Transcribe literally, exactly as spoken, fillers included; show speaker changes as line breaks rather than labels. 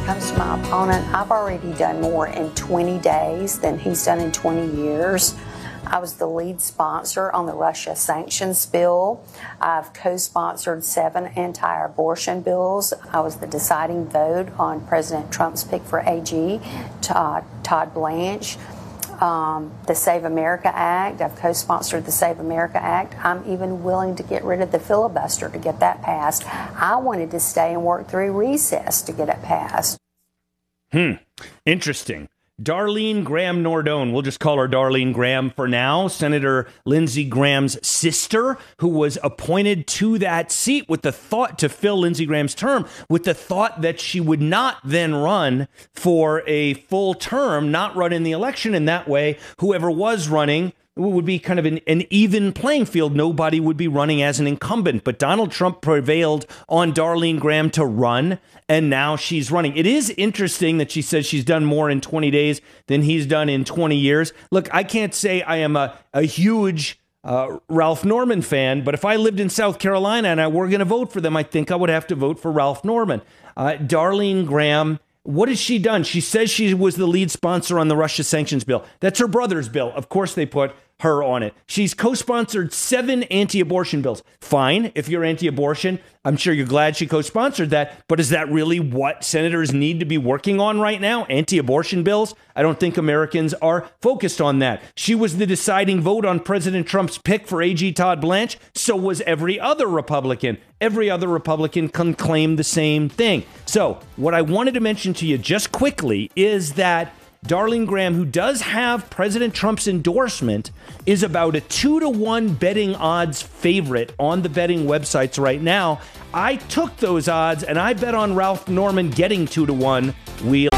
comes to my opponent, I've already done more in twenty days than he's done in twenty years. I was the lead sponsor on the Russia sanctions bill. I've co-sponsored seven anti-abortion bills. I was the deciding vote on President Trump's pick for A G, Todd, Todd Blanche. Um, the Save America Act. I've co-sponsored the Save America Act. I'm even willing to get rid of the filibuster to get that passed. I wanted to stay and work through recess to get it passed.
Hmm. Interesting. Darlene Graham Nordone, we'll just call her Darlene Graham for now, Senator Lindsey Graham's sister, who was appointed to that seat with the thought to fill Lindsey Graham's term, with the thought that she would not then run for a full term, not run in the election. In that way, whoever was running would be kind of an, an even playing field. Nobody would be running as an incumbent. But Donald Trump prevailed on Darlene Graham to run, and now she's running. It is interesting that she says she's done more in twenty days than he's done in twenty years. Look, I can't say I am a, a huge uh, Ralph Norman fan, but if I lived in South Carolina and I were going to vote for them, I think I would have to vote for Ralph Norman. Uh, Darlene Graham, what has she done? She says she was the lead sponsor on the Russia sanctions bill. That's her brother's bill. Of course they put her on it. She's co-sponsored seven anti-abortion bills. Fine, if you're anti-abortion, I'm sure you're glad she co-sponsored that, but is that really what senators need to be working on right now? Anti-abortion bills? I don't think Americans are focused on that. She was the deciding vote on President Trump's pick for A G Todd Blanche. So was every other Republican. Every other Republican can claim the same thing. So what I wanted to mention to you just quickly is that Darlene Graham, who does have President Trump's endorsement, is about a two to one betting odds favorite on the betting websites right now. I took those odds and I bet on Ralph Norman getting two to one. We'll